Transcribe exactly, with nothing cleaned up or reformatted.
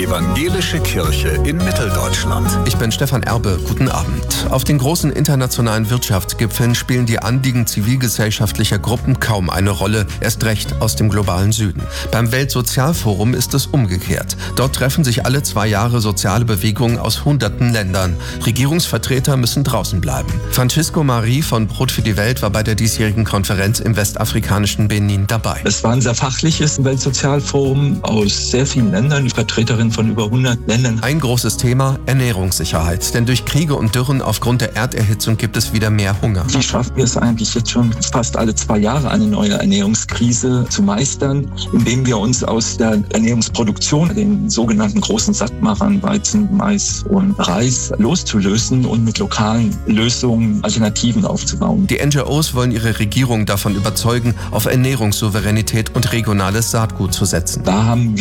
Evangelische Kirche in Mitteldeutschland. Ich bin Stefan Erbe, guten Abend. Auf den großen internationalen Wirtschaftsgipfeln spielen die Anliegen zivilgesellschaftlicher Gruppen kaum eine Rolle, erst recht aus dem globalen Süden. Beim Weltsozialforum ist es umgekehrt. Dort treffen sich alle zwei Jahre soziale Bewegungen aus hunderten Ländern. Regierungsvertreter müssen draußen bleiben. Francisco Marie von Brot für die Welt war bei der diesjährigen Konferenz im westafrikanischen Benin dabei. Es war ein sehr fachliches Weltsozialforum aus sehr vielen Ländern, Vertreterinnen von über hundert Ländern. Ein großes Thema: Ernährungssicherheit. Denn durch Kriege und Dürren aufgrund der Erderhitzung gibt es wieder mehr Hunger. Wie schaffen wir es eigentlich jetzt schon fast alle zwei Jahre, eine neue Ernährungskrise zu meistern, indem wir uns aus der Ernährungsproduktion, den sogenannten großen Sattmachern, Weizen, Mais und Reis, loszulösen und mit lokalen Lösungen Alternativen aufzubauen. Die N G Os wollen ihre Regierung davon überzeugen, auf Ernährungssouveränität und regionales Saatgut zu setzen. Da haben